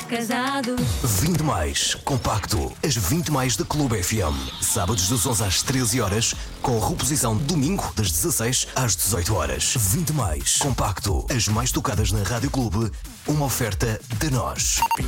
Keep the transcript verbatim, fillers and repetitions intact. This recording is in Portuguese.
casado. vinte mais, compacto. As vinte mais da Clube F M. Sábados das onze às treze horas, com reposição domingo das dezasseis às dezoito horas. vinte mais, compacto. As mais tocadas na Rádio Clube. Uma oferta de nós.